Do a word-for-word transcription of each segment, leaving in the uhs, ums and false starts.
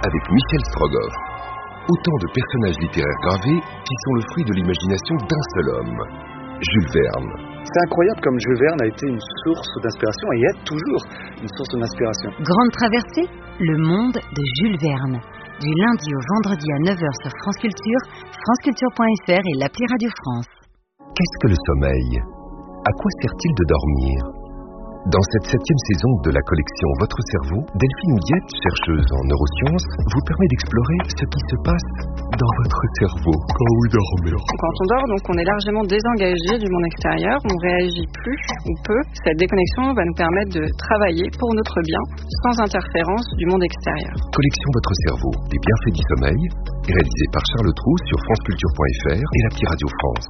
avec Michel Strogoff. Autant de personnages littéraires gravés qui sont le fruit de l'imagination d'un seul homme, Jules Verne. C'est incroyable comme Jules Verne a été une source d'inspiration et est toujours une source d'inspiration. Grande traversée, le monde de Jules Verne. Du lundi au vendredi à neuf heures sur France Culture, franceculture point f r et l'appli Radio France. Qu'est-ce que le sommeil ? À quoi sert-il de dormir ? Dans cette septième saison de la collection Votre cerveau, Delphine Guette, chercheuse en neurosciences, vous permet d'explorer ce qui se passe dans votre cerveau quand vous dormez. Quand on dort, donc, on est largement désengagé du monde extérieur, on réagit plus ou peu. Cette déconnexion va nous permettre de travailler pour notre bien, sans interférence du monde extérieur. Collection Votre cerveau, des bienfaits du sommeil, réalisé par Charles Trou sur franceculture point f r et l'appli Radio France.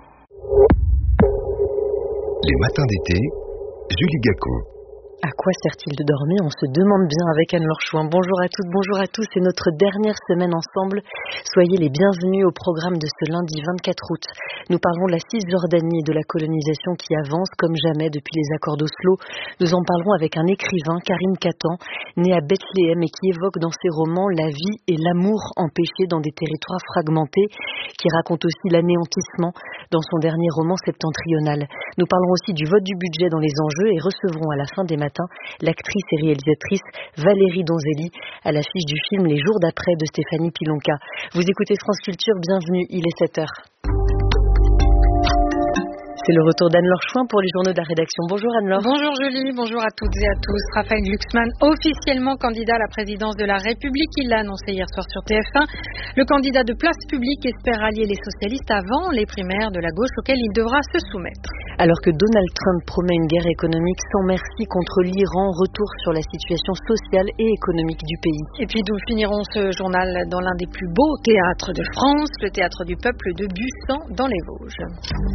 Les matins d'été, Julie Gacon. À quoi sert-il de dormir ? On se demande bien avec Anne-Laure Chouin. Bonjour à toutes, bonjour à tous. C'est notre dernière semaine ensemble. Soyez les bienvenus au programme de ce lundi vingt-quatre août. Nous parlons de la Cisjordanie et de la colonisation qui avance comme jamais depuis les accords d'Oslo. Nous en parlerons avec un écrivain, Karim Katan, né à Bethléem et qui évoque dans ses romans la vie et l'amour empêchés dans des territoires fragmentés, qui raconte aussi l'anéantissement dans son dernier roman septentrional. Nous parlerons aussi du vote du budget dans les enjeux et recevrons à la fin des matins l'actrice et réalisatrice Valérie Donzelli à l'affiche du film Les jours d'après de Stéphanie Pilonka. Vous écoutez France Culture, bienvenue, il est sept heures. C'est le retour d'Anne-Laure Chouin pour les journaux de la rédaction. Bonjour Anne-Laure. Bonjour Julie, bonjour à toutes et à tous. Raphaël Glucksmann, officiellement candidat à la présidence de la République. Il l'a annoncé hier soir sur T F un. Le candidat de Place Publique espère allier les socialistes avant les primaires de la gauche auxquelles il devra se soumettre. Alors que Donald Trump promet une guerre économique sans merci contre l'Iran, retour sur la situation sociale et économique du pays. Et puis nous finirons ce journal dans l'un des plus beaux théâtres de France, le Théâtre du Peuple de Busan dans les Vosges.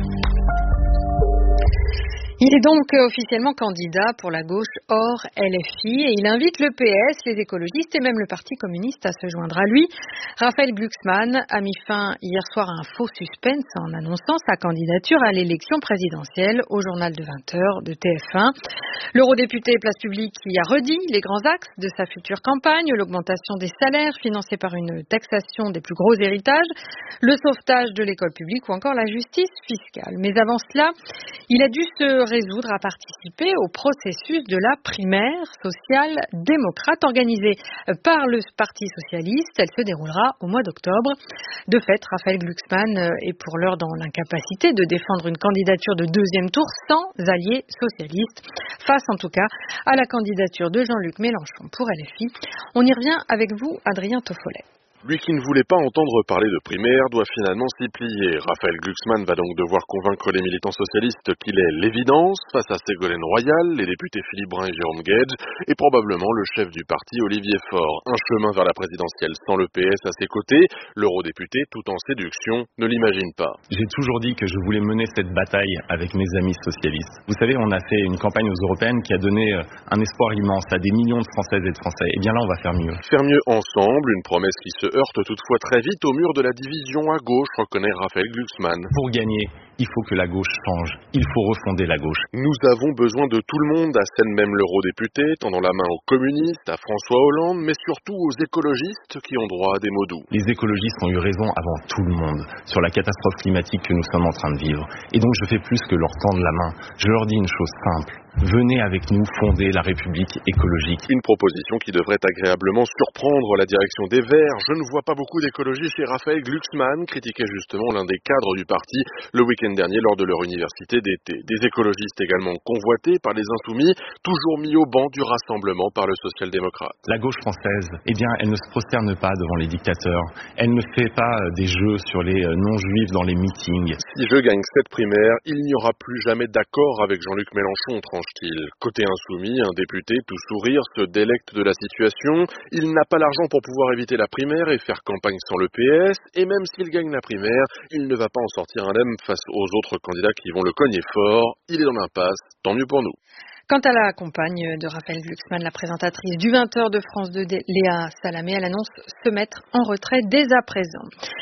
Il est donc officiellement candidat pour la gauche hors L F I et il invite le P S, les écologistes et même le Parti communiste à se joindre à lui. Raphaël Glucksmann a mis fin hier soir à un faux suspense en annonçant sa candidature à l'élection présidentielle au journal de vingt heures de T F un. L'eurodéputé Place Publique y a redit les grands axes de sa future campagne, l'augmentation des salaires financée par une taxation des plus gros héritages, le sauvetage de l'école publique ou encore la justice fiscale. Mais avant cela, il a dû se résoudre à participer au processus de la primaire social-démocrate organisée par le Parti socialiste. Elle se déroulera au mois d'octobre. De fait, Raphaël Glucksmann est pour l'heure dans l'incapacité de défendre une candidature de deuxième tour sans alliés socialistes, face en tout cas à la candidature de Jean-Luc Mélenchon pour L F I. On y revient avec vous, Adrien Toffolet. Lui qui ne voulait pas entendre parler de primaire doit finalement s'y plier. Raphaël Glucksmann va donc devoir convaincre les militants socialistes qu'il est l'évidence face à Ségolène Royal, les députés Philippe Brun et Jérôme Guedj et probablement le chef du parti Olivier Faure. Un chemin vers la présidentielle sans le P S à ses côtés, l'eurodéputé tout en séduction ne l'imagine pas. J'ai toujours dit que je voulais mener cette bataille avec mes amis socialistes. Vous savez, on a fait une campagne aux européennes qui a donné un espoir immense à des millions de Françaises et de Français. Et bien là, on va faire mieux. Faire mieux ensemble, une promesse qui se heurte toutefois très vite au mur de la division à gauche, reconnaît Raphaël Glucksmann. Pour gagner, il faut que la gauche change. Il faut refonder la gauche. Nous avons besoin de tout le monde, assène même l'eurodéputé, tendant la main aux communistes, à François Hollande, mais surtout aux écologistes qui ont droit à des mots doux. Les écologistes ont eu raison avant tout le monde sur la catastrophe climatique que nous sommes en train de vivre. Et donc je fais plus que leur tendre la main. Je leur dis une chose simple. Venez avec nous fonder la République écologique. Une proposition qui devrait agréablement surprendre la direction des Verts. Je ne vois pas beaucoup d'écologie chez Raphaël Glucksmann, critiquait justement l'un des cadres du parti le week-end dernier lors de leur université d'été. Des écologistes également convoités par les insoumis, toujours mis au banc du rassemblement par le social-démocrate. La gauche française, eh bien, elle ne se prosterne pas devant les dictateurs. Elle ne fait pas des jeux sur les non-juifs dans les meetings. Si je gagne cette primaire, il n'y aura plus jamais d'accord avec Jean-Luc Mélenchon, tranche-t-il. Côté insoumis, un député tout sourire se délecte de la situation. Il n'a pas l'argent pour pouvoir éviter la primaire et faire campagne sans le P S. Et même s'il gagne la primaire, il ne va pas en sortir indemne face aux autres candidats qui vont le cogner fort. Il est dans l'impasse, tant mieux pour nous. Quant à la compagne de Raphaël Glucksmann, la présentatrice du vingt heures de France deux, Léa Salamé, elle annonce se mettre en retrait dès à présent.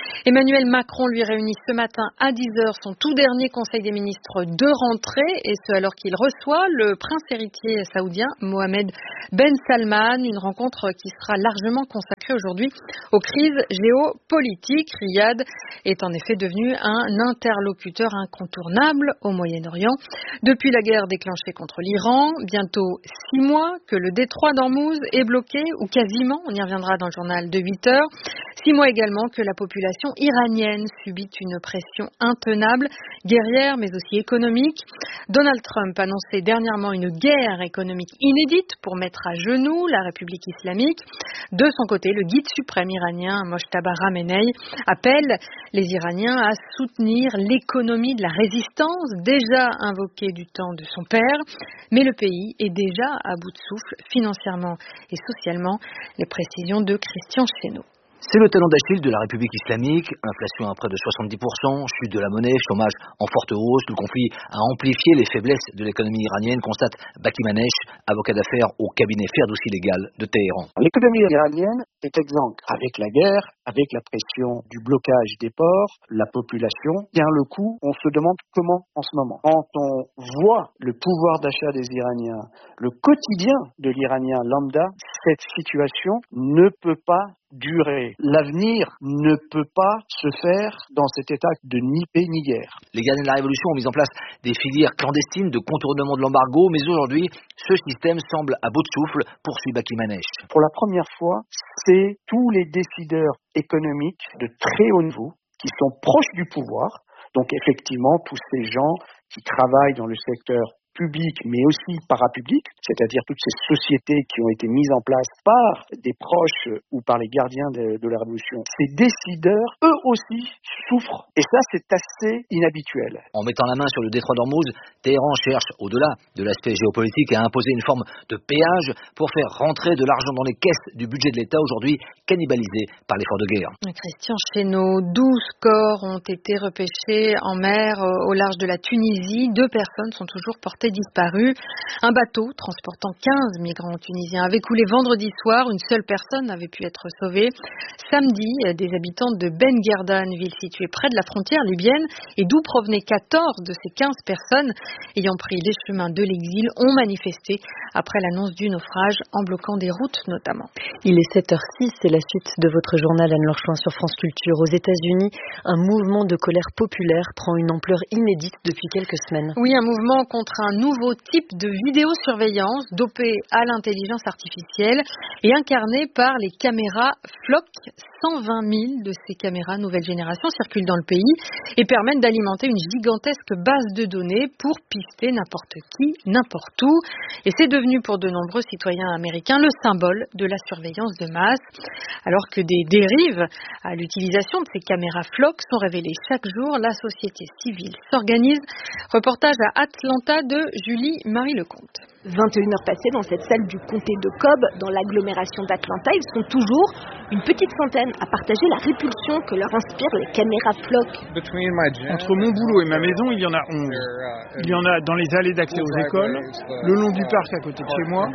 Emmanuel Macron lui réunit ce matin à dix heures son tout dernier conseil des ministres de rentrée, et ce alors qu'il reçoit le prince héritier saoudien Mohamed Ben Salman, une rencontre qui sera largement consacrée aujourd'hui aux crises géopolitiques. Riyad est en effet devenu un interlocuteur incontournable au Moyen-Orient. Depuis la guerre déclenchée contre l'Iran, bientôt six mois que le détroit d'Ormuz est bloqué, ou quasiment, on y reviendra dans le journal de huit heures. Six mois également que la population iranienne subit une pression intenable, guerrière mais aussi économique. Donald Trump annonçait dernièrement une guerre économique inédite pour mettre à genoux la République islamique. De son côté, le guide suprême iranien Mojtaba Khamenei appelle les Iraniens à soutenir l'économie de la résistance, déjà invoquée du temps de son père. Mais le pays est déjà à bout de souffle financièrement et socialement. Les précisions de Christian Chesneau. C'est le talon d'Achille de la République islamique, inflation à près de soixante-dix pour cent, chute de la monnaie, chômage en forte hausse. Le conflit a amplifié les faiblesses de l'économie iranienne, constate Baki Manesh, avocat d'affaires au cabinet Ferdowsi Légal de Téhéran. L'économie iranienne est exsangue. Avec la guerre, avec la pression du blocage des ports, la population tient le coup. On se demande comment en ce moment. Quand on voit le pouvoir d'achat des Iraniens, le quotidien de l'Iranien lambda, cette situation ne peut pas durer. L'avenir ne peut pas se faire dans cet état de ni paix ni guerre. Les gardiens de la Révolution ont mis en place des filières clandestines de contournement de l'embargo, mais aujourd'hui, ce système semble à bout de souffle, poursuit Baki Manesh. Pour la première fois, c'est tous les décideurs économiques de très haut niveau qui sont proches du pouvoir, donc effectivement tous ces gens qui travaillent dans le secteur public, mais aussi parapublic, c'est-à-dire toutes ces sociétés qui ont été mises en place par des proches ou par les gardiens de, de la Révolution. Ces décideurs, eux aussi, souffrent. Et ça, c'est assez inhabituel. En mettant la main sur le détroit d'Ormuz, Téhéran cherche, au-delà de l'aspect géopolitique, à imposer une forme de péage pour faire rentrer de l'argent dans les caisses du budget de l'État, aujourd'hui cannibalisé par l'effort de guerre. Christian Chesneau, douze corps ont été repêchés en mer au large de la Tunisie. Deux personnes sont toujours portées disparu. Un bateau transportant quinze migrants tunisiens avait coulé vendredi soir. Une seule personne avait pu être sauvée. Samedi, des habitants de Ben Guerdan, ville située près de la frontière libyenne et d'où provenaient quatorze de ces quinze personnes ayant pris les chemins de l'exil, ont manifesté après l'annonce du naufrage en bloquant des routes notamment. Il est sept heures six, c'est la suite de votre journal Anne-Laure Chouin sur France Culture. Aux États-Unis, un mouvement de colère populaire prend une ampleur inédite depuis quelques semaines. Oui, un mouvement contre un nouveau type de vidéosurveillance dopé à l'intelligence artificielle et incarné par les caméras Flock. cent vingt mille de ces caméras nouvelle génération circulent dans le pays et permettent d'alimenter une gigantesque base de données pour pister n'importe qui, n'importe où. Et c'est devenu pour de nombreux citoyens américains le symbole de la surveillance de masse. Alors que des dérives à l'utilisation de ces caméras Flock sont révélées chaque jour, la société civile s'organise. Reportage à Atlanta de Julie Marie-Lecomte. vingt et une heures passées dans cette salle du comté de Cobb, dans l'agglomération d'Atlanta. Ils sont toujours une petite centaine à partager la répulsion que leur inspirent les caméras Flock. Entre mon boulot et ma maison, il y en a onze. Il y en a dans les allées d'accès aux écoles, le long du parc à côté de chez moi.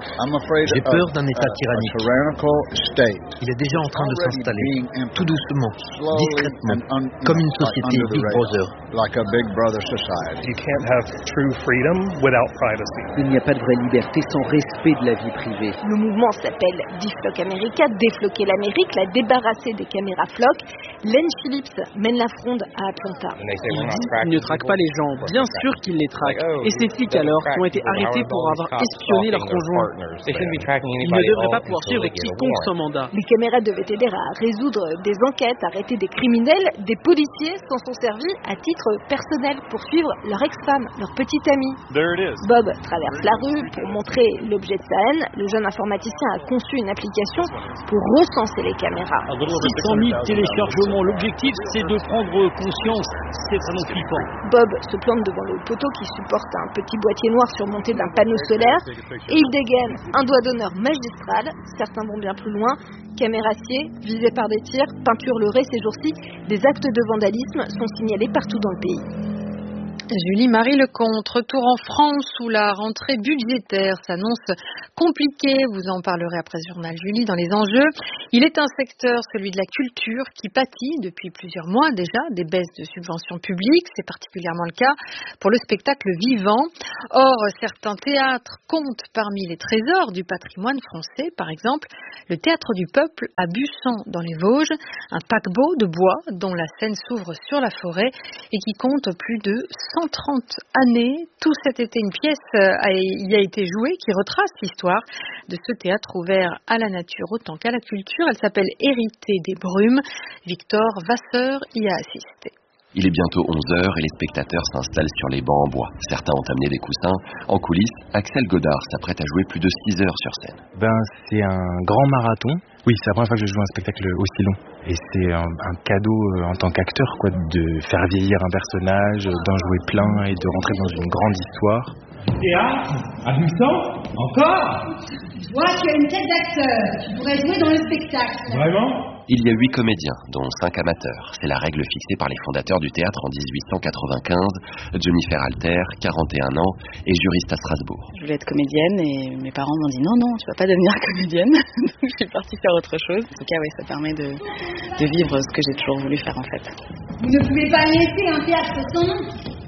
J'ai peur d'un État tyrannique. Il est déjà en train de s'installer, tout doucement, discrètement, comme une société Big Brother. Il n'y a pas de vraie liberté sans respect de la vie privée. Le mouvement s'appelle Deflock America, défloquer l'Amérique, la débarrasser des caméras Flock. Len Phillips mène la fronde à Atlanta. Ils disent qu'ils ne traquent pas les gens. Bien sûr qu'ils les traquent. Et ces flics alors qui ont été arrêtés pour avoir espionné leurs conjoints. Ils ne devraient pas pouvoir suivre quiconque sans mandat. Les caméras devaient aider à résoudre des enquêtes, arrêter des criminels. Des policiers s'en sont servis à titre personnel pour suivre leur ex-femme, leur petite amie. Bob traverse la rue pour montrer l'objet de sa haine. Le jeune informaticien a conçu une application pour recenser les caméras. six cent mille téléchargements. L'objectif, c'est de prendre conscience. C'est vraiment flippant. Bob se plante devant le poteau qui supporte un petit boîtier noir surmonté d'un panneau solaire et il dégaine un doigt d'honneur magistral. Certains vont bien plus loin. Camérassiers, visés par des tirs, peinture leurrée ces jours-ci, des actes de vandalisme sont signalés partout dans le pays. Julie Marie-Lecomte, retour en France où la rentrée budgétaire s'annonce compliquée. Vous en parlerez après ce journal, Julie, dans les enjeux. Il est un secteur, celui de la culture, qui pâtit depuis plusieurs mois déjà des baisses de subventions publiques. C'est particulièrement le cas pour le spectacle vivant. Or, certains théâtres comptent parmi les trésors du patrimoine français. Par exemple, le Théâtre du Peuple à Bussan dans les Vosges, un paquebot de bois dont la scène s'ouvre sur la forêt et qui compte plus de cent trente années. Tout cet été, une pièce y a été jouée qui retrace l'histoire de ce théâtre ouvert à la nature autant qu'à la culture. Elle s'appelle Hérité des brumes. Victor Vasseur y a assisté. Il est bientôt onze heures et les spectateurs s'installent sur les bancs en bois. Certains ont amené des coussins. En coulisses, Axel Godard s'apprête à jouer plus de six heures sur scène. Ben, c'est un grand marathon. Oui, c'est la première fois que je joue un spectacle aussi long. Et c'est un, un cadeau euh, en tant qu'acteur, quoi, de faire vieillir un personnage, d'en jouer plein et de rentrer dans une grande histoire. Théâtre à Bussan? Encore? Je vois que tu as une tête d'acteur. Tu pourrais jouer dans le spectacle. Vraiment? Il y a huit comédiens, dont cinq amateurs. C'est la règle fixée par les fondateurs du théâtre en dix-huit cent quatre-vingt-quinze. Jennifer Alter, quarante et un ans, est juriste à Strasbourg. Je voulais être comédienne et mes parents m'ont dit non, non, tu vas pas devenir comédienne. Donc je suis partie faire autre chose. En tout cas, oui, ça permet de, de vivre ce que j'ai toujours voulu faire en fait. Vous ne pouvez pas laisser un théâtre sans nom.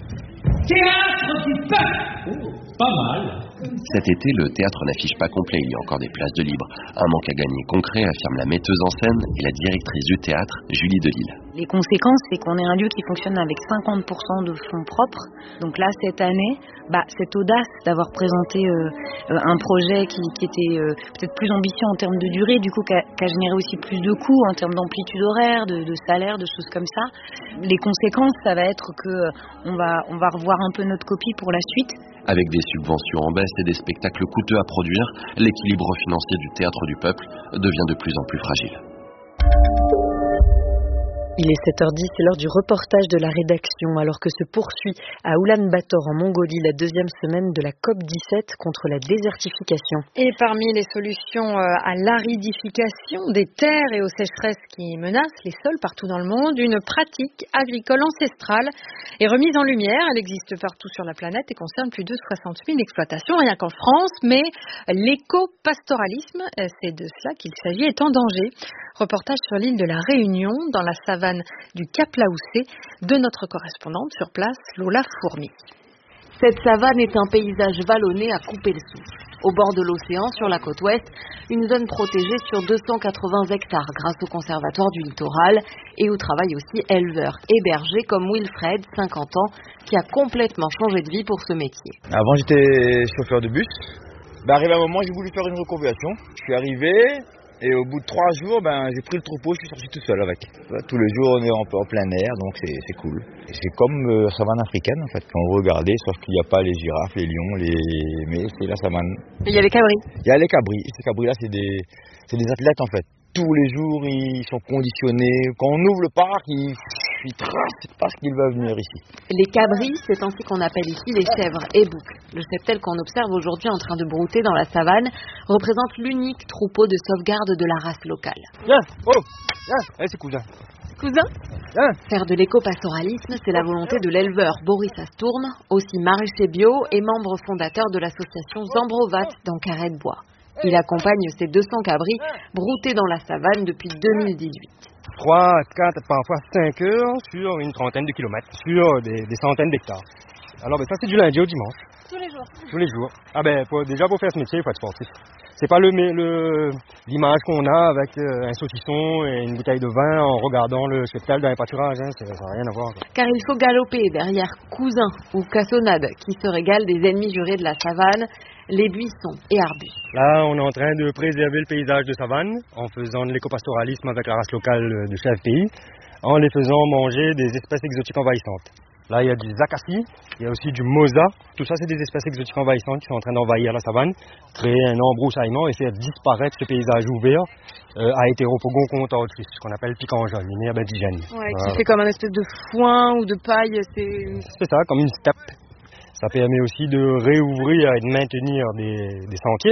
Théâtre du Peuple! Oh, pas mal. Cet été, le théâtre n'affiche pas complet, il y a encore des places de libre. Un manque à gagner concret, affirme la metteuse en scène et la directrice du théâtre, Julie Delille. Les conséquences, c'est qu'on est un lieu qui fonctionne avec cinquante pour cent de fonds propres. Donc là, cette année, bah, cette audace d'avoir présenté euh, un projet qui, qui était euh, peut-être plus ambitieux en termes de durée, du coup, qui a, qui a généré aussi plus de coûts en termes d'amplitude horaire, de, de salaire, de choses comme ça. Les conséquences, ça va être que euh, on va, on va revoir un peu notre copie pour la suite. Avec des subventions en baisse et des spectacles coûteux à produire, l'équilibre financier du Théâtre du Peuple devient de plus en plus fragile. Il est sept heures dix, c'est l'heure du reportage de la rédaction, alors que se poursuit à Oulan-Bator en Mongolie la deuxième semaine de la COP dix-sept contre la désertification. Et parmi les solutions à l'aridification des terres et aux sécheresses qui menacent les sols partout dans le monde, une pratique agricole ancestrale est remise en lumière. Elle existe partout sur la planète et concerne plus de soixante mille exploitations, rien qu'en France, mais l'éco-pastoralisme, c'est de cela qu'il s'agit, est en danger. Reportage sur l'île de la Réunion, dans la savane du Cap Laoussé, de notre correspondante sur place, Lola Fourmi. Cette savane est un paysage vallonné à couper le souffle. Au bord de l'océan, sur la côte ouest, une zone protégée sur deux cent quatre-vingts hectares grâce au conservatoire du littoral et où travaillent aussi éleveurs et bergers comme Wilfred, cinquante ans, qui a complètement changé de vie pour ce métier. Avant, j'étais chauffeur de bus. Ben, arrivé à un moment, j'ai voulu faire une reconversion. Je suis arrivé. Et au bout de trois jours, ben, j'ai pris le troupeau, je suis sorti tout seul avec. Tous les jours, on est en, en plein air, donc c'est, c'est cool. Et c'est comme euh, la savane africaine, en fait, quand vous regardez, sauf qu'il n'y a pas les girafes, les lions, les... mais c'est la savane. Il y a les cabris. Il y a les cabris. Ces cabris-là, c'est des, c'est des athlètes, en fait. Tous les jours, ils sont conditionnés. Quand on ouvre le parc, ils, ils tracent parce qu'ils veulent venir ici. Les cabris, c'est ainsi qu'on appelle ici les chèvres et boucs. Le cheptel qu'on observe aujourd'hui en train de brouter dans la savane représente l'unique troupeau de sauvegarde de la race locale. Viens, oh, viens, allez, c'est cousin. Cousin Viens. Faire de l'éco-pastoralisme, c'est la volonté de l'éleveur Boris Astourne, aussi maraîcher bio et membre fondateur de l'association Zambrovat dans Carré-de-Bois. Il accompagne ses deux cents cabris broutés dans la savane depuis deux mille dix-huit. trois, quatre, parfois cinq heures sur une trentaine de kilomètres, sur des, des centaines d'hectares. Alors ben, ça c'est du lundi au dimanche. Tous les jours. Tous les jours. Ah ben pour, déjà pour faire ce métier, il faut être sportif. C'est pas le, le, l'image qu'on a avec euh, un saucisson et une bouteille de vin en regardant le cheptel dans les pâturages, hein, ça n'a rien à voir. Quoi. Car il faut galoper derrière cousin ou cassonade qui se régale des ennemis jurés de la savane, les buissons et arbustes. Là, on est en train de préserver le paysage de savane en faisant de l'éco-pastoralisme avec la race locale de chaque pays, en les faisant manger des espèces exotiques envahissantes. Là, il y a des acacies, il y a aussi du mosa. Tout ça, c'est des espèces exotiques envahissantes qui sont en train d'envahir la savane, créer un embroussaillement et faire disparaître ce paysage ouvert euh, à hétéropogon contre autrus, ce qu'on appelle picangeol, une herbe indigène. Ouais, voilà. Qui fait comme un espèce de foin ou de paille. C'est, c'est ça, comme une steppe. Ça permet aussi de réouvrir et de maintenir des, des sentiers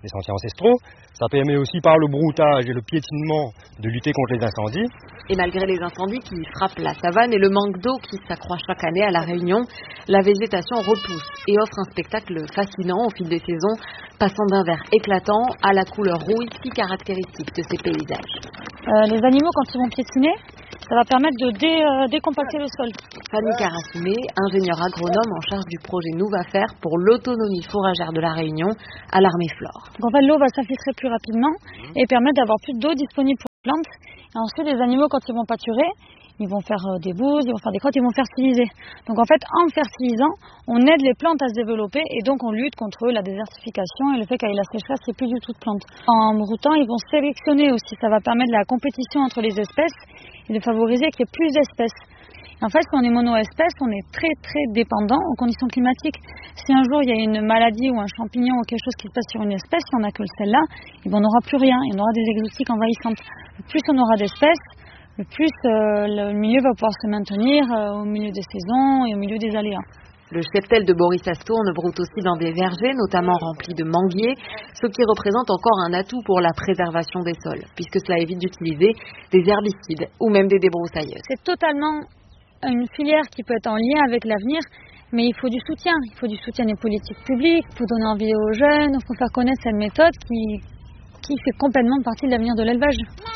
des sentiers ancestraux. Ça permet aussi par le broutage et le piétinement de lutter contre les incendies. Et malgré les incendies qui frappent la savane et le manque d'eau qui s'accroît chaque année à La Réunion, la végétation repousse et offre un spectacle fascinant au fil des saisons, passant d'un vert éclatant à la couleur rouille si caractéristique de ces paysages. Euh, les animaux, quand ils vont piétiner, ça va permettre de dé, euh, décompacter le sol. Fanny Carassimé, ingénieure agronome en charge du projet Nouvafer pour l'autonomie fourragère de La Réunion à l'Armée Flore. Donc en fait, l'eau va s'infiltrer plus rapidement et permettre d'avoir plus d'eau disponible pour les plantes. Et ensuite, les animaux, quand ils vont pâturer, ils vont faire des bouses, ils vont faire des crottes, ils vont fertiliser. Donc en fait, en fertilisant, on aide les plantes à se développer et donc on lutte contre la désertification et le fait qu'avec la sécheresse, il n'y ait plus du tout de plantes. En broutant, ils vont sélectionner aussi. Ça va permettre la compétition entre les espèces et de favoriser qu'il y ait plus d'espèces. En fait, si on est mono-espèce, on est très très dépendant aux conditions climatiques. Si un jour il y a une maladie ou un champignon ou quelque chose qui se passe sur une espèce, si on n'a que celle-là, on n'aura plus rien. Il y aura des exotiques envahissantes. Plus on aura d'espèces, le plus euh, le milieu va pouvoir se maintenir euh, au milieu des saisons et au milieu des aléas. Le cheptel de Boris Astourne broute aussi dans des vergers, notamment remplis de manguiers, ce qui représente encore un atout pour la préservation des sols, puisque cela évite d'utiliser des herbicides ou même des débroussailleuses. C'est totalement une filière qui peut être en lien avec l'avenir, mais il faut du soutien. Il faut du soutien des politiques publiques, il faut donner envie aux jeunes, il faut faire connaître cette méthode qui, qui fait complètement partie de l'avenir de l'élevage.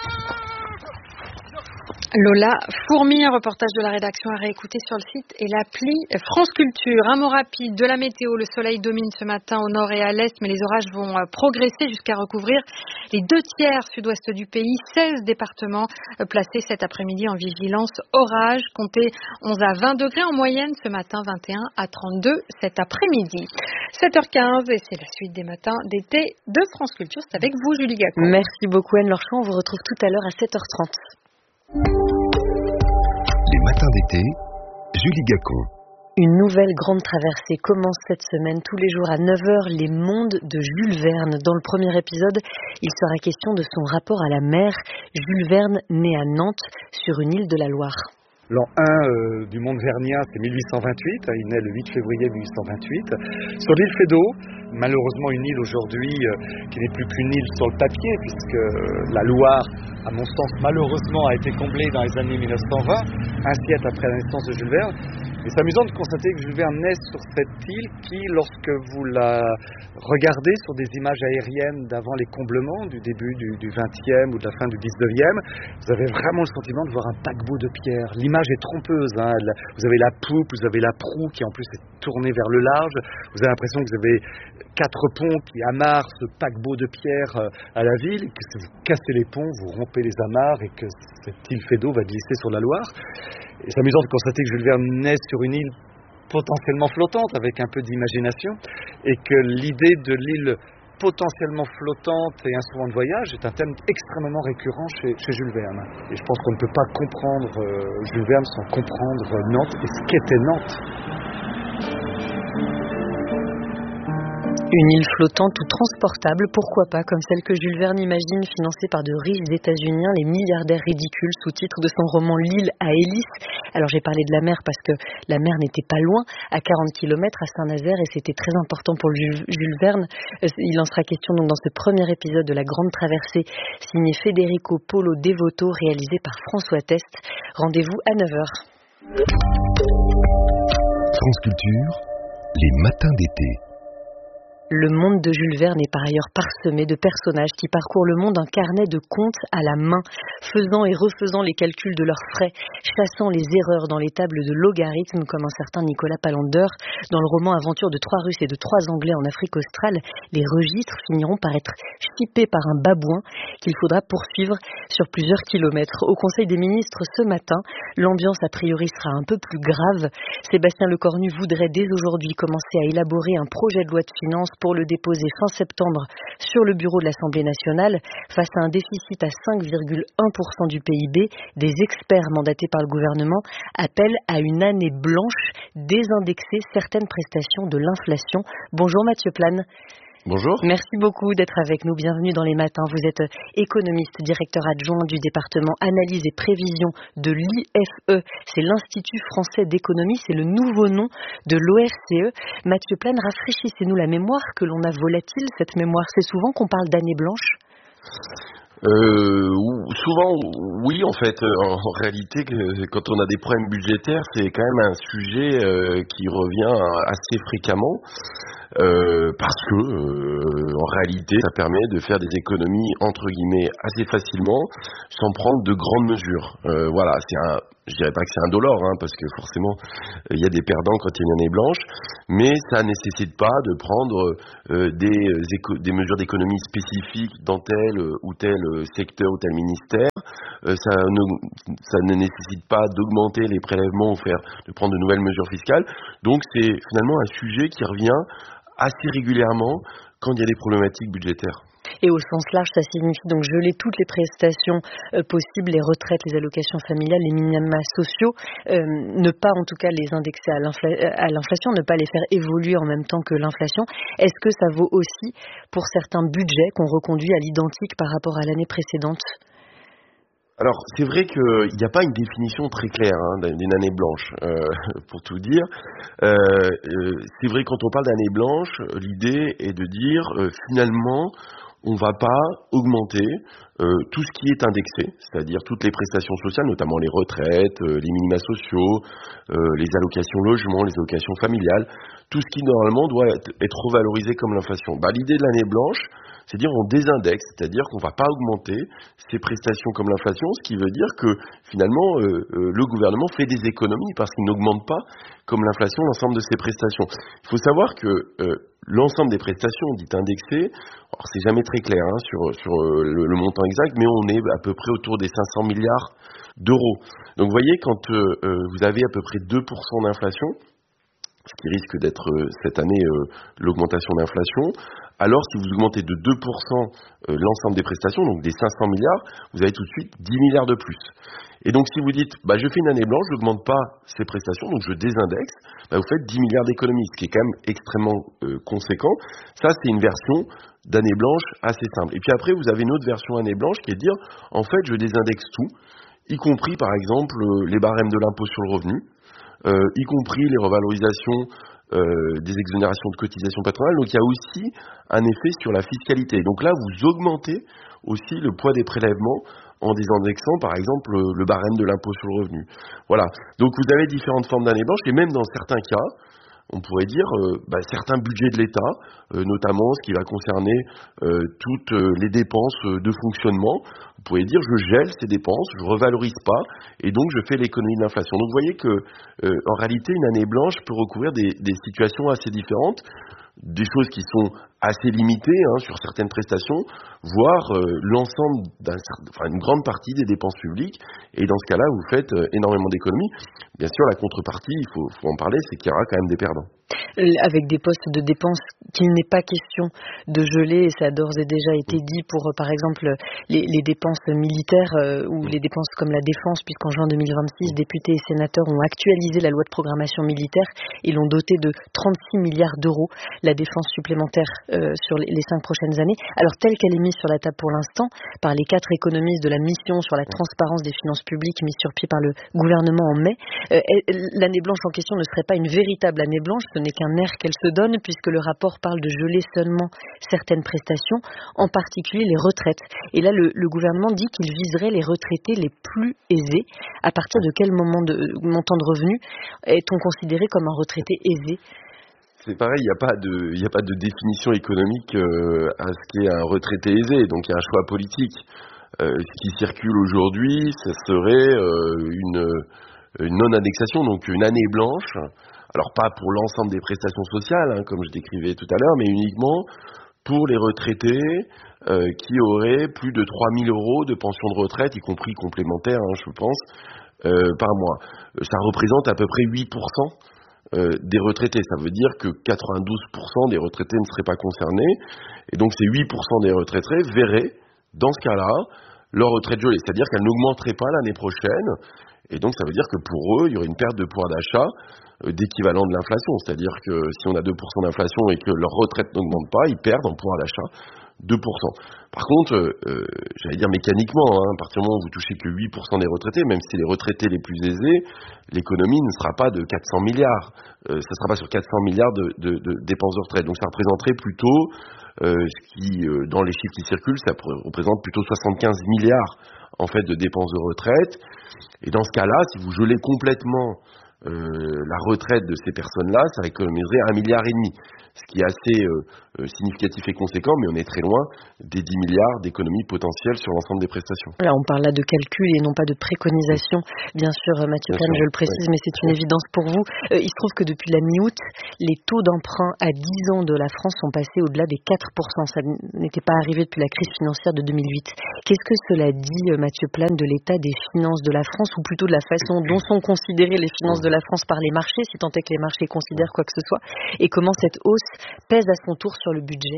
Lola Fourmi, un reportage de la rédaction à réécouter sur le site et l'appli France Culture. Un mot rapide de la météo. Le soleil domine ce matin au nord et à l'est, mais les orages vont progresser jusqu'à recouvrir les deux tiers sud-ouest du pays. seize départements placés cet après-midi en vigilance orage. Comptez onze à vingt degrés en moyenne ce matin, vingt et un à trente-deux cet après-midi. sept heures quinze et c'est la suite des matins d'été de France Culture. C'est avec vous, Julie Gacon. Merci beaucoup, Anne Lorchon. On vous retrouve tout à l'heure à sept heures trente. Les matins d'été, Julie Gacon. Une nouvelle grande traversée commence cette semaine. Tous les jours à neuf heures, les mondes de Jules Verne. Dans le premier épisode, il sera question de son rapport à la mer. Jules Verne, né à Nantes, sur une île de la Loire. L'an un euh, du monde vernien, c'est mille huit cent vingt-huit, hein, il naît le huit février mille huit cent vingt-huit, sur l'île Feydeau, malheureusement une île aujourd'hui euh, qui n'est plus qu'une île sur le papier, puisque euh, la Loire, à mon sens, malheureusement a été comblée dans les années mille neuf cent vingt, un siècle après la naissance de Jules Verne. Et c'est amusant de constater que Jules Verne naît sur cette île qui, lorsque vous la regardez sur des images aériennes d'avant les comblements, du début du, du vingtième ou de la fin du dix-neuvième, vous avez vraiment le sentiment de voir un paquebot de pierre. L'image est trompeuse, hein. Vous avez la poupe, vous avez la proue qui en plus est tournée vers le large, vous avez l'impression que vous avez quatre ponts qui amarrent ce paquebot de pierre à la ville, et que si vous cassez les ponts, vous rompez les amarres et que cette île Feydeau va glisser sur la Loire. Et c'est amusant de constater que Jules Verne naît sur une île potentiellement flottante, avec un peu d'imagination, et que l'idée de l'île potentiellement flottante et instrument de voyage est un thème extrêmement récurrent chez, chez Jules Verne. Et je pense qu'on ne peut pas comprendre euh, Jules Verne sans comprendre Nantes et ce qu'était Nantes. Une île flottante ou transportable, pourquoi pas, comme celle que Jules Verne imagine, financée par de riches États-Uniens, les milliardaires ridicules, sous-titre de son roman L'île à hélice. Alors j'ai parlé de la mer parce que la mer n'était pas loin, à quarante kilomètres à Saint-Nazaire, et c'était très important pour Jules Verne. Il en sera question donc dans ce premier épisode de La Grande Traversée, signé Federico Polo Devoto, réalisé par François Test. Rendez-vous à neuf heures. France Culture, les matins d'été. Le monde de Jules Verne est par ailleurs parsemé de personnages qui parcourent le monde un carnet de comptes à la main, faisant et refaisant les calculs de leurs frais, chassant les erreurs dans les tables de logarithmes comme un certain Nicolas Palander. Dans le roman Aventure de trois Russes et de trois Anglais en Afrique australe, les registres finiront par être chippés par un babouin qu'il faudra poursuivre sur plusieurs kilomètres. Au Conseil des ministres ce matin, l'ambiance a priori sera un peu plus grave. Sébastien Lecornu voudrait dès aujourd'hui commencer à élaborer un projet de loi de finances pour le déposer fin septembre sur le bureau de l'Assemblée nationale. Face à un déficit à cinq virgule un pour cent du P I B, des experts mandatés par le gouvernement appellent à une année blanche, désindexer certaines prestations de l'inflation. Bonjour Mathieu Plane. Bonjour. Merci beaucoup d'être avec nous. Bienvenue dans les matins. Vous êtes économiste, directeur adjoint du département analyse et prévision de l'I F E. C'est l'Institut français d'économie. C'est le nouveau nom de l'O F C E. Mathieu Plane, rafraîchissez-nous la mémoire, que l'on a volatile, cette mémoire. C'est souvent qu'on parle d'année blanche. Euh, souvent, oui, en fait, en réalité, quand on a des problèmes budgétaires, c'est quand même un sujet euh, qui revient assez fréquemment, euh, parce que, euh, en réalité, ça permet de faire des économies, entre guillemets, assez facilement, sans prendre de grandes mesures. Euh, voilà, c'est un... Je dirais pas que c'est indolore, hein, parce que forcément, il y a des perdants quand il y a une année blanche, mais ça nécessite pas de prendre euh, des, éco- des mesures d'économie spécifiques dans tel ou tel secteur ou tel ministère. Euh, ça, ne, ça ne nécessite pas d'augmenter les prélèvements ou faire, de prendre de nouvelles mesures fiscales. Donc c'est finalement un sujet qui revient assez régulièrement quand il y a des problématiques budgétaires. Et au sens large, ça signifie donc geler toutes les prestations euh, possibles, les retraites, les allocations familiales, les minima sociaux, euh, ne pas en tout cas les indexer à, l'infla- à l'inflation, ne pas les faire évoluer en même temps que l'inflation. Est-ce que ça vaut aussi pour certains budgets qu'on reconduit à l'identique par rapport à l'année précédente ? Alors, c'est vrai qu'il n'y a pas une définition très claire hein, d'une année blanche, euh, pour tout dire. Euh, euh, c'est vrai, quand on parle d'année blanche, l'idée est de dire, euh, finalement, on ne va pas augmenter euh, tout ce qui est indexé, c'est-à-dire toutes les prestations sociales, notamment les retraites, euh, les minima sociaux, euh, les allocations logement, les allocations familiales, tout ce qui normalement doit être, être revalorisé comme l'inflation. Bah, l'idée de l'année blanche, c'est dire on désindexe, c'est-à-dire qu'on ne va pas augmenter ces prestations comme l'inflation, ce qui veut dire que finalement euh, euh, le gouvernement fait des économies parce qu'il n'augmente pas comme l'inflation l'ensemble de ses prestations. Il faut savoir que euh, l'ensemble des prestations dites indexées, alors c'est jamais très clair hein, sur, sur euh, le, le montant exact, mais on est à peu près autour des cinq cents milliards d'euros. Donc vous voyez, quand euh, euh, vous avez à peu près deux pour cent d'inflation, ce qui risque d'être euh, cette année euh, l'augmentation d'inflation, alors si vous augmentez de deux pour cent euh, l'ensemble des prestations, donc des cinq cents milliards, vous avez tout de suite dix milliards de plus. Et donc si vous dites, bah, je fais une année blanche, je n'augmente pas ces prestations, donc je désindexe, bah, vous faites dix milliards d'économies, ce qui est quand même extrêmement euh, conséquent. Ça, c'est une version d'année blanche assez simple. Et puis après, vous avez une autre version année blanche qui est de dire, en fait, je désindexe tout, y compris par exemple euh, les barèmes de l'impôt sur le revenu, euh, y compris les revalorisations Euh, des exonérations de cotisations patronales, donc il y a aussi un effet sur la fiscalité. Donc là, vous augmentez aussi le poids des prélèvements en désindexant, par exemple, le, le barème de l'impôt sur le revenu. Voilà. Donc vous avez différentes formes d'année blanche, et même dans certains cas, on pourrait dire euh, bah, certains budgets de l'État, euh, notamment ce qui va concerner euh, toutes euh, les dépenses euh, de fonctionnement. Vous pourriez dire je gèle ces dépenses, je revalorise pas, et donc je fais l'économie de l'inflation. Donc vous voyez que euh, en réalité une année blanche peut recouvrir des, des situations assez différentes, des choses qui sont assez limitées hein, sur certaines prestations, voire euh, l'ensemble, d'un, enfin une grande partie des dépenses publiques. Et dans ce cas-là, vous faites euh, énormément d'économies. Bien sûr, la contrepartie, il faut, faut en parler, c'est qu'il y aura quand même des perdants. Avec des postes de dépenses qu'il n'est pas question de geler, et ça a d'ores et déjà été dit pour, par exemple, les, les dépenses militaires euh, ou les dépenses comme la défense, puisqu'en juin deux mille vingt-six, députés et sénateurs ont actualisé la loi de programmation militaire et l'ont dotée de trente-six milliards d'euros, la défense supplémentaire euh, sur les, les cinq prochaines années. Alors, telle qu'elle est mise sur la table pour l'instant, par les quatre économistes de la mission sur la transparence des finances publiques mise sur pied par le gouvernement en mai, euh, l'année blanche en question ne serait pas une véritable année blanche, ce n'est qu'un air qu'elle se donne, puisque le rapport parle de geler seulement certaines prestations, en particulier les retraites. Et là, le, le gouvernement dit qu'il viserait les retraités les plus aisés. À partir de quel moment de, montant de revenus est-on considéré comme un retraité aisé ? C'est pareil, il n'y a pas de, il n'y a pas de définition économique euh, à ce qu'est un retraité aisé, donc il y a un choix politique. Euh, ce qui circule aujourd'hui, ce serait euh, une, une non-indexation, donc une année blanche. Alors pas pour l'ensemble des prestations sociales, hein, comme je décrivais tout à l'heure, mais uniquement pour les retraités euh, qui auraient plus de trois mille euros de pension de retraite, y compris complémentaire, hein, je pense, euh, par mois. Ça représente à peu près huit pour cent euh, des retraités. Ça veut dire que quatre-vingt-douze pour cent des retraités ne seraient pas concernés. Et donc ces huit pour cent des retraités verraient, dans ce cas-là, leur retraite gelée. C'est-à-dire qu'elle n'augmenterait pas l'année prochaine. Et donc, ça veut dire que pour eux, il y aurait une perte de pouvoir d'achat euh, d'équivalent de l'inflation. C'est-à-dire que si on a deux pour cent d'inflation et que leur retraite n'augmente pas, ils perdent en pouvoir d'achat deux pour cent. Par contre, euh, j'allais dire mécaniquement, hein, à partir du moment où vous touchez que huit pour cent des retraités, même si c'est les retraités les plus aisés, l'économie ne sera pas de quatre cents milliards. Euh, ça ne sera pas sur quatre cents milliards de, de, de dépenses de retraite. Donc ça représenterait plutôt, euh, ce qui, euh, dans les chiffres qui circulent, ça représente plutôt soixante-quinze milliards en fait de dépenses de retraite. Et dans ce cas-là, si vous gelez complètement euh, la retraite de ces personnes-là, ça économiserait un milliard et demi, ce qui est assez euh, euh, significatif et conséquent, mais on est très loin des dix milliards d'économies potentielles sur l'ensemble des prestations. Là, on parle là de calcul et non pas de préconisation. Bien sûr, Mathieu Plane, je le précise, oui. Mais c'est une évidence pour vous. Euh, il se trouve que depuis la mi-août, les taux d'emprunt à dix ans de la France sont passés au-delà des quatre pour cent. Ça n'était pas arrivé depuis la crise financière de deux mille huit. Qu'est-ce que cela dit, Mathieu Plane, de l'état des finances de la France, ou plutôt de la façon dont sont considérées les finances de la France par les marchés, si tant est que les marchés considèrent quoi que ce soit, et comment cette hausse pèse à son tour sur le budget?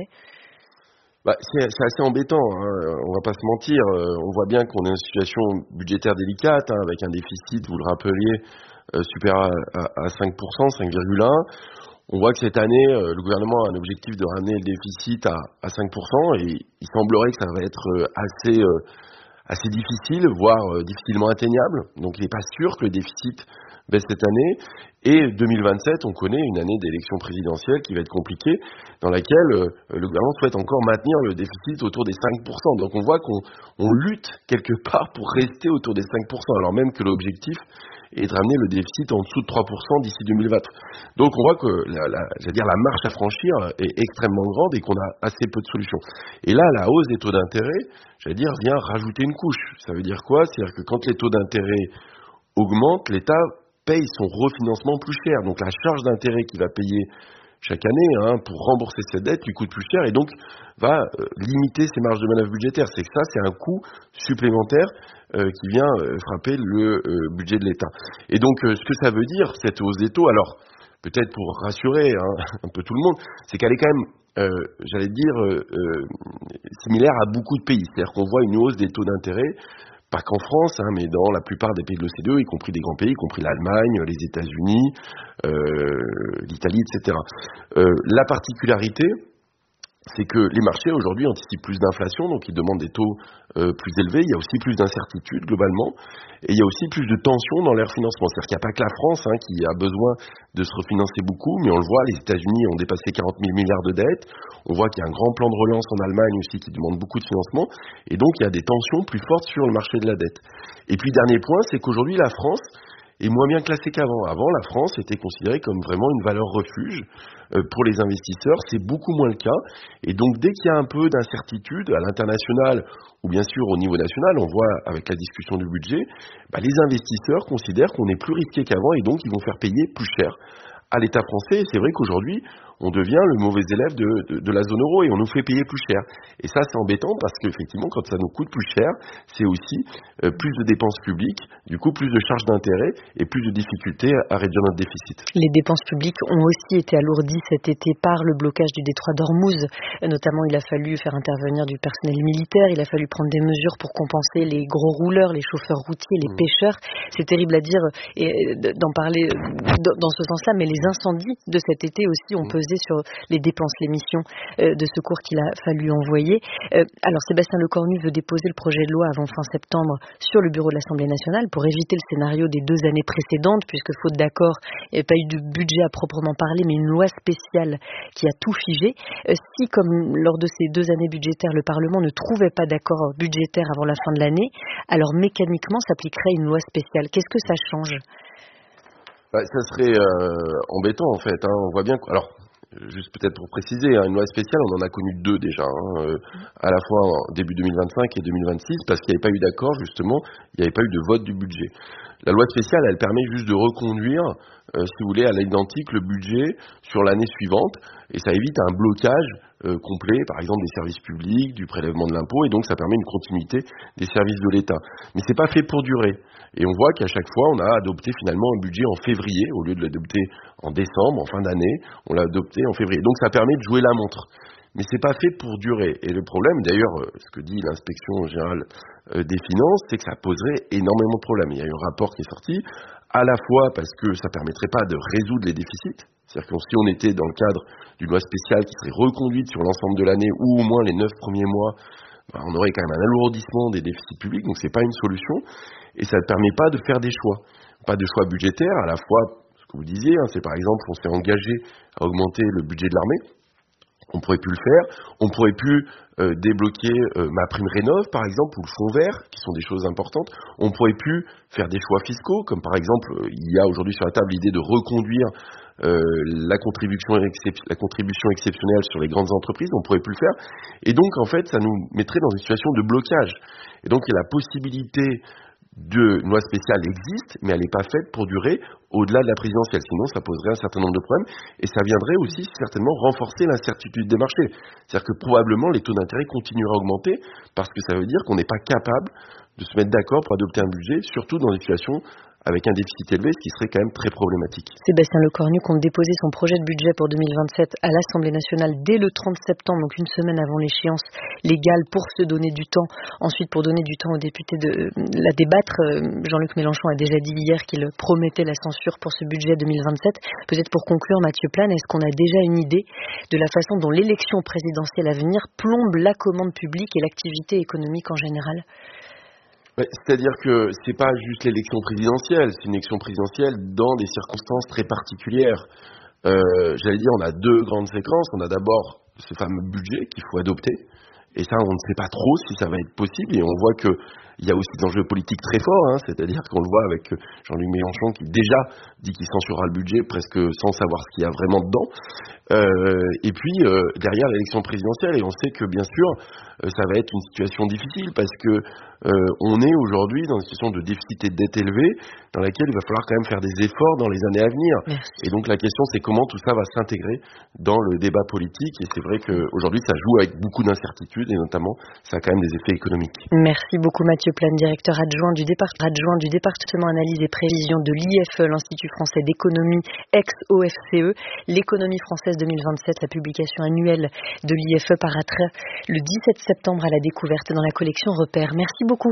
Bah, c'est, c'est assez embêtant, hein. On va pas se mentir, on voit bien qu'on est dans une situation budgétaire délicate, hein, avec un déficit, vous le rappeliez, euh, supérieur à, à, à cinq pour cent, cinq virgule un. On voit que cette année, euh, le gouvernement a un objectif de ramener le déficit à, à cinq pour cent, et il semblerait que ça va être assez, euh, assez difficile, voire euh, difficilement atteignable. Donc il n'est pas sûr que le déficit baisse cette année. Et deux mille vingt-sept, on connaît une année d'élection présidentielle qui va être compliquée, dans laquelle euh, le gouvernement souhaite encore maintenir le déficit autour des cinq pour cent. Donc on voit qu'on on lutte quelque part pour rester autour des cinq pour cent, alors même que l'objectif est de ramener le déficit en dessous de trois pour cent d'ici deux mille vingt. Donc on voit que la, la, j'allais dire, la marche à franchir est extrêmement grande et qu'on a assez peu de solutions. Et là, la hausse des taux d'intérêt, j'allais dire, vient rajouter une couche. Ça veut dire quoi? C'est-à-dire que quand les taux d'intérêt augmentent, l'État paye son refinancement plus cher. Donc la charge d'intérêt qu'il va payer chaque année hein, pour rembourser cette dette lui coûte plus cher et donc va euh, limiter ses marges de manœuvre budgétaires. C'est que ça, c'est un coût supplémentaire euh, qui vient euh, frapper le euh, budget de l'État. Et donc euh, ce que ça veut dire, cette hausse des taux, alors peut-être pour rassurer hein, un peu tout le monde, c'est qu'elle est quand même, euh, j'allais dire, euh, euh, similaire à beaucoup de pays. C'est-à-dire qu'on voit une hausse des taux d'intérêt, pas qu'en France, hein, mais dans la plupart des pays de l'O C D E, y compris des grands pays, y compris l'Allemagne, les États-Unis, euh, l'Italie, et cetera. Euh, la particularité, c'est que les marchés aujourd'hui anticipent plus d'inflation, donc ils demandent des taux euh, plus élevés. Il y a aussi plus d'incertitudes globalement, et il y a aussi plus de tensions dans leur financement. C'est-à-dire qu'il n'y a pas que la France hein, qui a besoin de se refinancer beaucoup, mais on le voit, les États-Unis ont dépassé quarante mille milliards de dettes. On voit qu'il y a un grand plan de relance en Allemagne aussi qui demande beaucoup de financement, et donc il y a des tensions plus fortes sur le marché de la dette. Et puis dernier point, c'est qu'aujourd'hui la France est moins bien classée qu'avant. Avant, la France était considérée comme vraiment une valeur refuge euh, pour les investisseurs. C'est beaucoup moins le cas. Et donc, dès qu'il y a un peu d'incertitude à l'international ou bien sûr au niveau national, on voit avec la discussion du budget, bah, les investisseurs considèrent qu'on est plus risqué qu'avant et donc ils vont faire payer plus cher à l'État français. Et c'est vrai qu'aujourd'hui, on devient le mauvais élève de, de, de la zone euro et on nous fait payer plus cher. Et ça, c'est embêtant parce qu'effectivement, quand ça nous coûte plus cher, c'est aussi euh, plus de dépenses publiques, du coup plus de charges d'intérêt et plus de difficultés à, à réduire notre déficit. Les dépenses publiques ont aussi été alourdies cet été par le blocage du détroit d'Ormuz. Notamment, il a fallu faire intervenir du personnel militaire, il a fallu prendre des mesures pour compenser les gros rouleurs, les chauffeurs routiers, les mmh. pêcheurs. C'est terrible à dire et d'en parler dans ce sens-là, mais les incendies de cet été aussi ont pesé sur les dépenses, les missions euh, de secours qu'il a fallu envoyer. Euh, alors Sébastien Lecornu veut déposer le projet de loi avant fin septembre sur le bureau de l'Assemblée nationale pour éviter le scénario des deux années précédentes, puisque faute d'accord, il n'y avait pas eu de budget à proprement parler, mais une loi spéciale qui a tout figé. Euh, si, comme lors de ces deux années budgétaires, le Parlement ne trouvait pas d'accord budgétaire avant la fin de l'année, alors mécaniquement s'appliquerait une loi spéciale. Qu'est-ce que ça change ? Bah, ça serait euh, embêtant en fait. Hein. On voit bien. Que... Alors. Juste peut-être pour préciser, hein, une loi spéciale, on en a connu deux déjà, hein, euh, à la fois en début deux mille vingt-cinq et deux mille vingt-six, parce qu'il n'y avait pas eu d'accord, justement, il n'y avait pas eu de vote du budget. La loi spéciale, elle permet juste de reconduire, euh, si vous voulez, à l'identique le budget sur l'année suivante, et ça évite un blocage euh, complet, par exemple des services publics, du prélèvement de l'impôt, et donc ça permet une continuité des services de l'État. Mais c'est pas fait pour durer. Et on voit qu'à chaque fois, on a adopté finalement un budget en février, au lieu de l'adopter en décembre, en fin d'année, on l'a adopté en février. Donc ça permet de jouer la montre. Mais c'est pas fait pour durer. Et le problème, d'ailleurs, ce que dit l'inspection générale euh, des finances, c'est que ça poserait énormément de problèmes. Il y a eu un rapport qui est sorti, à la fois parce que ça permettrait pas de résoudre les déficits, c'est-à-dire que si on était dans le cadre d'une loi spéciale qui serait reconduite sur l'ensemble de l'année, ou au moins les neuf premiers mois, ben on aurait quand même un alourdissement des déficits publics, donc c'est pas une solution, et ça ne permet pas de faire des choix. Pas de choix budgétaires, à la fois, ce que vous disiez, hein, c'est par exemple, on s'est engagé à augmenter le budget de l'armée, on pourrait plus le faire, on pourrait plus euh, débloquer euh, ma prime rénov par exemple, ou le fonds vert, qui sont des choses importantes, on pourrait plus faire des choix fiscaux, comme par exemple, euh, il y a aujourd'hui sur la table l'idée de reconduire euh, la contribution excep- la contribution exceptionnelle sur les grandes entreprises, on pourrait plus le faire, et donc en fait ça nous mettrait dans une situation de blocage, et donc il y a la possibilité de loi spéciale existe, mais elle n'est pas faite pour durer au-delà de la présidentielle. Sinon, ça poserait un certain nombre de problèmes et ça viendrait aussi certainement renforcer l'incertitude des marchés. C'est-à-dire que probablement les taux d'intérêt continueraient à augmenter parce que ça veut dire qu'on n'est pas capable de se mettre d'accord pour adopter un budget, surtout dans des situations avec un déficit élevé, ce qui serait quand même très problématique. Sébastien Lecornu compte déposer son projet de budget pour deux mille vingt-sept à l'Assemblée nationale dès le trente septembre, donc une semaine avant l'échéance légale, pour se donner du temps. Ensuite, pour donner du temps aux députés de la débattre, Jean-Luc Mélenchon a déjà dit hier qu'il promettait la censure pour ce budget deux mille vingt-sept. Peut-être pour conclure, Mathieu Plane, est-ce qu'on a déjà une idée de la façon dont l'élection présidentielle à venir plombe la commande publique et l'activité économique en général ? C'est-à-dire que c'est pas juste l'élection présidentielle, c'est une élection présidentielle dans des circonstances très particulières. Euh, j'allais dire, on a deux grandes séquences. On a d'abord ce fameux budget qu'il faut adopter. Et ça, on ne sait pas trop si ça va être possible. Et on voit qu'il y a aussi des enjeux politiques très forts. Hein, c'est-à-dire qu'on le voit avec Jean-Luc Mélenchon qui déjà dit qu'il censurera le budget presque sans savoir ce qu'il y a vraiment dedans. Euh, et puis, euh, derrière l'élection présidentielle, et on sait que, bien sûr, euh, ça va être une situation difficile parce que euh, on est aujourd'hui dans une situation de déficit et de dette élevée dans laquelle il va falloir quand même faire des efforts dans les années à venir. Merci. Et donc, la question, c'est comment tout ça va s'intégrer dans le débat politique. Et c'est vrai qu'aujourd'hui, ça joue avec beaucoup d'incertitudes et notamment, ça a quand même des effets économiques. Merci beaucoup, Mathieu Plane, directeur adjoint du, départ, adjoint du département analyse et prévision de l'I F E, l'Institut français d'économie, ex-O F C E. L'économie française deux mille vingt-sept, la publication annuelle de l'I F E paraîtra le dix-sept septembre à la découverte dans la collection Repères. Merci beaucoup.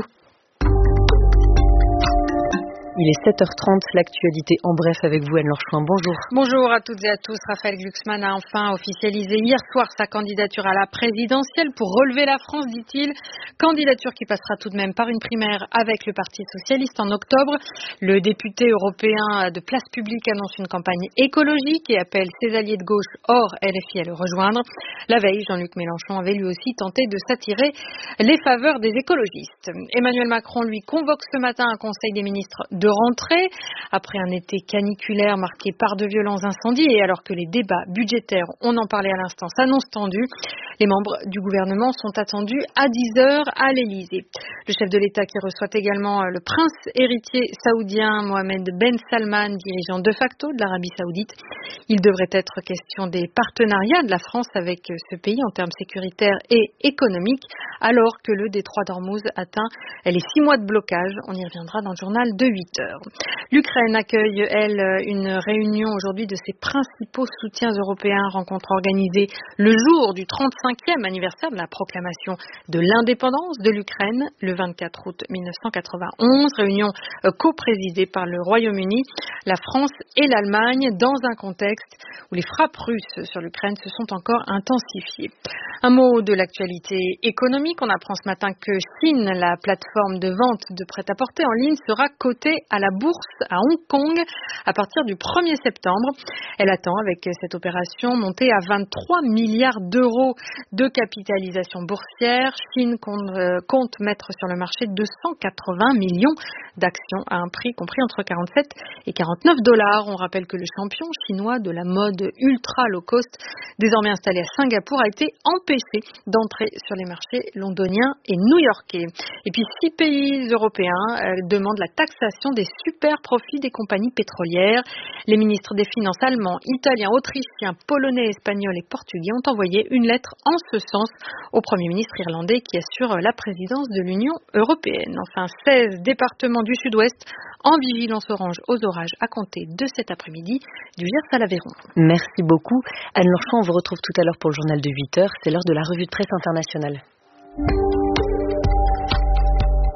Il est sept heures trente, l'actualité en bref avec vous, Anne-Laure Chouin. Bonjour. Bonjour à toutes et à tous. Raphaël Glucksmann a enfin officialisé hier soir sa candidature à la présidentielle pour relever la France, dit-il. Candidature qui passera tout de même par une primaire avec le Parti socialiste en octobre. Le député européen de Place Publique annonce une campagne écologique et appelle ses alliés de gauche hors L F I à le rejoindre. La veille, Jean-Luc Mélenchon avait lui aussi tenté de s'attirer les faveurs des écologistes. Emmanuel Macron, lui, convoque ce matin un conseil des ministres de rentrée, après un été caniculaire marqué par de violents incendies et alors que les débats budgétaires, on en parlait à l'instant, s'annoncent tendus, les membres du gouvernement sont attendus à dix heures à l'Elysée. Le chef de l'État qui reçoit également le prince héritier saoudien Mohamed Ben Salman, dirigeant de facto de l'Arabie saoudite. Il devrait être question des partenariats de la France avec ce pays en termes sécuritaires et économiques, alors que le détroit d'Ormuz atteint les six mois de blocage. On y reviendra dans le journal de huit heures. L'Ukraine accueille, elle, une réunion aujourd'hui de ses principaux soutiens européens, rencontre organisée le jour du trente-cinquième anniversaire de la proclamation de l'indépendance de l'Ukraine, le vingt-quatre août mille neuf cent quatre-vingt-onze, réunion co-présidée par le Royaume-Uni, la France et l'Allemagne, dans un contexte où les frappes russes sur l'Ukraine se sont encore intensifiées. Un mot de l'actualité économique. On apprend ce matin que Shein, la plateforme de vente de prêt-à-porter en ligne, sera cotée à la bourse à Hong Kong à partir du premier septembre. Elle attend, avec cette opération, monter à vingt-trois milliards d'euros de capitalisation boursière. Shein compte, euh, compte mettre sur le marché deux cent quatre-vingts millions d'actions à un prix compris entre quarante-sept et quarante-neuf dollars. On rappelle que le champion chinois de la mode ultra low cost, désormais installé à Singapour, a été empêché d'entrer sur les marchés londoniens et new-yorkais. Et puis six pays européens euh, demandent la taxation des super profits des compagnies pétrolières. Les ministres des Finances allemands, italiens, autrichiens, polonais, espagnols et portugais ont envoyé une lettre en ce sens au Premier ministre irlandais qui assure la présidence de l'Union européenne. Enfin, seize départements du sud-ouest en vigilance orange aux orages à compter de cet après-midi du Gers à l'Aveyron. Merci beaucoup. Anne-Laure Chouin, on vous retrouve tout à l'heure pour le journal de huit heures. C'est l'heure de la revue de presse internationale.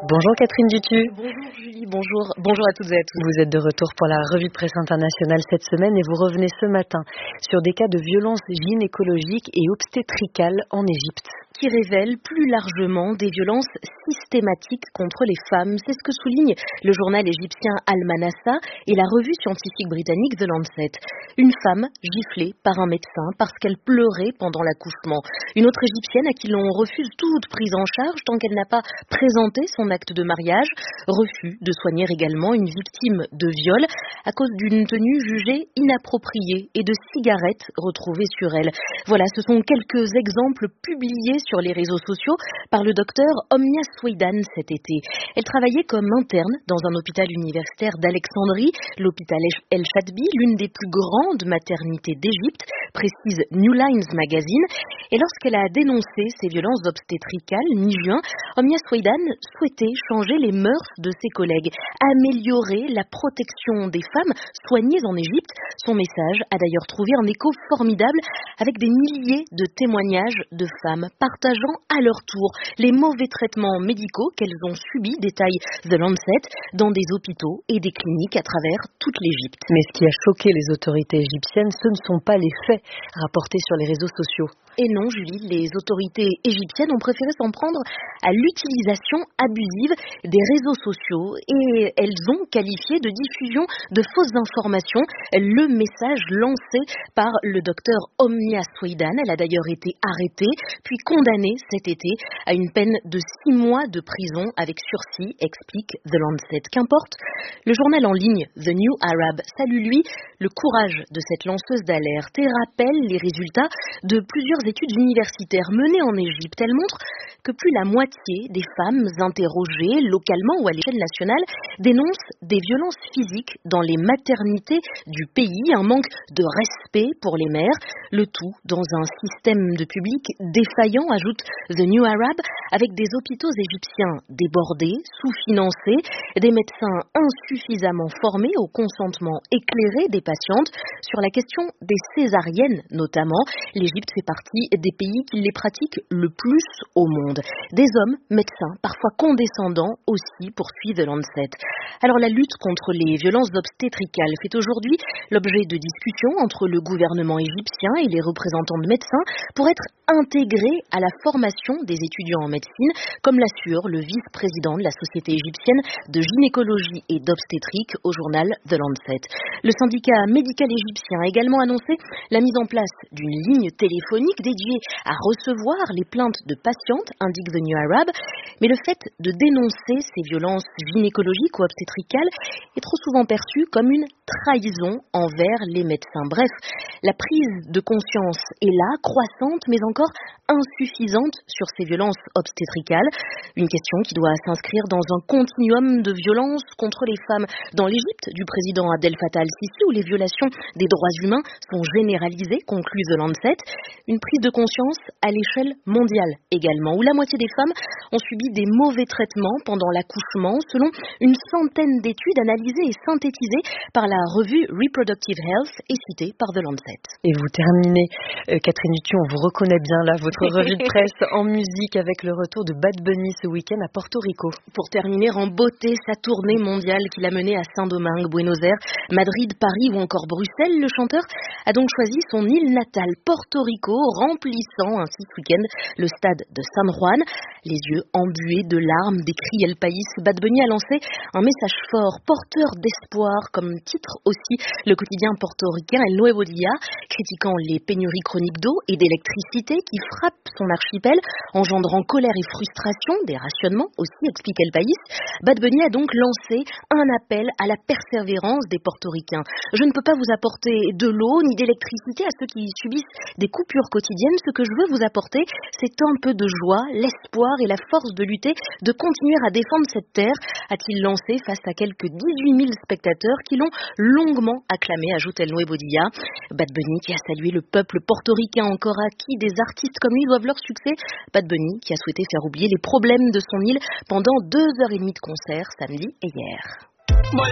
Bonjour Catherine Dutu. Bonjour Julie, bonjour, bonjour à toutes et à tous. Vous êtes de retour pour la revue de presse internationale cette semaine et vous revenez ce matin sur des cas de violences gynécologiques et obstétricales en Égypte. Qui révèle plus largement des violences systématiques contre les femmes. C'est ce que souligne le journal égyptien Al-Manassa et la revue scientifique britannique The Lancet. Une femme giflée par un médecin parce qu'elle pleurait pendant l'accouchement. Une autre égyptienne à qui l'on refuse toute prise en charge tant qu'elle n'a pas présenté son acte de mariage. Refus de soigner également une victime de viol à cause d'une tenue jugée inappropriée et de cigarettes retrouvées sur elle. Voilà, ce sont quelques exemples publiés sur les réseaux sociaux par le docteur Omnia Swaidan cet été. Elle travaillait comme interne dans un hôpital universitaire d'Alexandrie, l'hôpital El Chatbi, l'une des plus grandes maternités d'Égypte, précise New Lines Magazine. Et lorsqu'elle a dénoncé ces violences obstétricales mi-juin, Omnia Swaidan souhaitait changer les mœurs de ses collègues, améliorer la protection des femmes soignées en Égypte. Son message a d'ailleurs trouvé un écho formidable avec des milliers de témoignages de femmes partageant à leur tour les mauvais traitements médicaux qu'elles ont subis, détaille The Lancet, dans des hôpitaux et des cliniques à travers toute l'Égypte. Mais ce qui a choqué les autorités égyptiennes, ce ne sont pas les faits rapportés sur les réseaux sociaux. Et non, Julie, les autorités égyptiennes ont préféré s'en prendre à l'utilisation abusive des réseaux sociaux et elles ont qualifié de diffusion de fausses informations le message lancé par le docteur Omnia Swaidan. Elle a d'ailleurs été arrêtée puis condamnée cet été à une peine de six mois de prison avec sursis, explique The Lancet. Qu'importe, le journal en ligne The New Arab salue lui le courage de cette lanceuse d'alerte et rappelle les résultats de plusieurs études universitaires menées en Égypte. Elle montre que plus la moitié des femmes interrogées localement ou à l'échelle nationale dénoncent des violences physiques dans les maternités du pays, un manque de respect pour les mères, le tout dans un système de public défaillant, ajoute The New Arab, avec des hôpitaux égyptiens débordés, sous-financés, des médecins insuffisamment formés au consentement éclairé des patientes. Sur la question des césariennes notamment, l'Égypte fait partie des pays qui les pratiquent le plus au monde. Des hommes, médecins, parfois condescendants aussi, poursuit The Lancet. Alors la lutte contre les violences obstétricales fait aujourd'hui l'objet de discussions entre le gouvernement égyptien et les représentants de médecins pour être intégrés à la formation des étudiants en médecine, comme l'assure le vice-président de la Société égyptienne de gynécologie et d'obstétrique au journal The Lancet. Le syndicat médical égyptien a également annoncé la mise en place d'une ligne téléphonique dédiée à recevoir les plaintes de patientes, indique The New Arab, mais le fait de dénoncer ces violences gynécologiques ou obstétricales est trop souvent perçu comme une trahison envers les médecins. Bref, la prise de conscience est là, croissante, mais encore insuffisante sur ces violences obstétricales. Une question qui doit s'inscrire dans un continuum de violences contre les femmes dans l'Égypte du président Abdel Fattah al-Sisi, où les violations des droits humains sont généralisées, conclut The Lancet. Une prise de conscience à l'échelle mondiale également, où la moitié des femmes ont subi des mauvais traitements pendant l'accouchement, selon une centaine d'études analysées et synthétisées par la revue Reproductive Health et citées par The Lancet. Et vous terminez, euh, Catherine Dutu, on vous reconnaît bien là, votre revue de presse en musique avec le retour de Bad Bunny ce week-end à Porto Rico. Pour terminer en beauté sa tournée mondiale qu'il a menée à Saint-Domingue, Buenos Aires, Madrid, Paris ou encore Bruxelles, le chanteur a donc choisi son île natale, Porto Rico, remplissant ainsi ce week-end le stade de San Juan. Les yeux embués de larmes, décrit El País, Bad Bunny a lancé un message fort, porteur d'espoir, comme titre aussi le quotidien portoricain El Nuevo Día, critiquant les pénuries chroniques d'eau et d'électricité qui frappent son archipel, engendrant colère et frustration, des rationnements aussi, explique El País. Bad Bunny a donc lancé un appel à la persévérance des portoricains. Je ne peux pas vous apporter de l'eau ni d'électricité à ceux qui subissent des coupures quotidiennes. Ce que je veux vous apporter, c'est un peu de joie, l'espoir et la force de lutter, de continuer à défendre cette terre, a-t-il lancé face à quelques dix-huit mille spectateurs qui l'ont longuement acclamé, ajoute El Nuevo Día. Bad Bunny qui a salué le peuple portoricain, encore acquis des artistes comme lui doivent leur succès. Bad Bunny qui a souhaité faire oublier les problèmes de son île pendant deux heures et demie de concert samedi et hier.